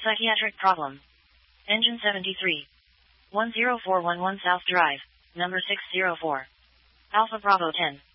Psychiatric problem. Engine 73. 10411 South Drive, number 604. Alpha Bravo 10.